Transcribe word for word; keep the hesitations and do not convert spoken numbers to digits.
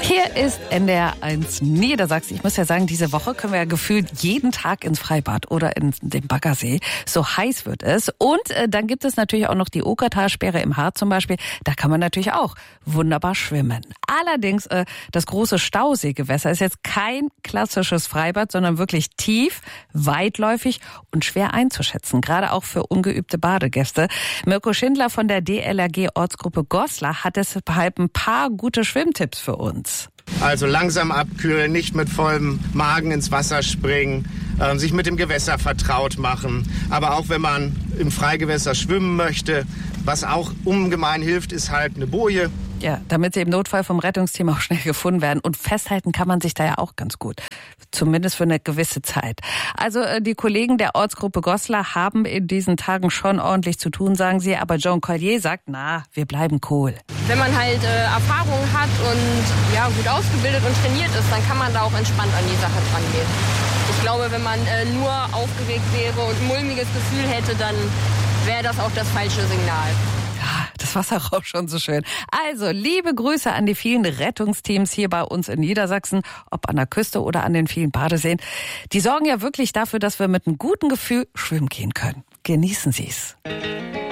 Hier ist N D R eins Niedersachsen. Ich muss ja sagen, diese Woche können wir ja gefühlt jeden Tag ins Freibad oder in den Baggersee. So heiß wird es. Und äh, dann gibt es natürlich auch noch die Okertalsperre im Harz zum Beispiel. Da kann man natürlich auch wunderbar schwimmen. Allerdings, äh, das große Stauseegewässer ist jetzt kein klassisches Freibad, sondern wirklich tief, weitläufig und schwer einzuschätzen. Gerade auch für ungeübte Badegäste. Mirko Schindler von der D L R G-Ortsgruppe Goslar hat deshalb ein paar gute Schwimmtipps für uns. Also langsam abkühlen, nicht mit vollem Magen ins Wasser springen, äh, sich mit dem Gewässer vertraut machen. Aber auch wenn man im Freigewässer schwimmen möchte, was auch ungemein hilft, ist halt eine Boje. Ja, damit sie im Notfall vom Rettungsteam auch schnell gefunden werden. Und festhalten kann man sich da ja auch ganz gut. Zumindest für eine gewisse Zeit. Also äh, die Kollegen der Ortsgruppe Goslar haben in diesen Tagen schon ordentlich zu tun, sagen sie. Aber Joan Collier sagt, na, wir bleiben cool. Wenn man halt äh, Erfahrung hat und ja, gut ausgebildet und trainiert ist, dann kann man da auch entspannt an die Sache rangehen. Ich glaube, wenn man äh, nur aufgeregt wäre und ein mulmiges Gefühl hätte, dann wäre das auch das falsche Signal. Ja, das Wasser rauscht schon so schön. Also, liebe Grüße an die vielen Rettungsteams hier bei uns in Niedersachsen, ob an der Küste oder an den vielen Badeseen. Die sorgen ja wirklich dafür, dass wir mit einem guten Gefühl schwimmen gehen können. Genießen Sie es.